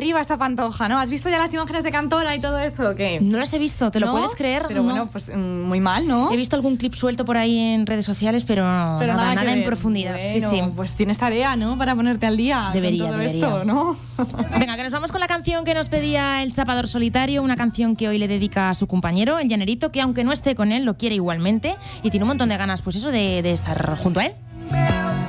arriba esta Pantoja, ¿no? ¿Has visto ya las imágenes de Cantora y todo eso o qué? No las he visto, ¿te lo puedes creer? Pero no. bueno, pues muy mal, ¿no? He visto algún clip suelto por ahí en redes sociales, pero nada en profundidad. Bueno, sí. Pues tienes tarea, ¿no? Para ponerte al día Debería. esto, ¿no? Venga, que nos vamos con la canción que nos pedía el Chapador Solitario, una canción que hoy le dedica a su compañero, el llanerito, que aunque no esté con él, lo quiere igualmente y tiene un montón de ganas, pues eso, de estar junto a él.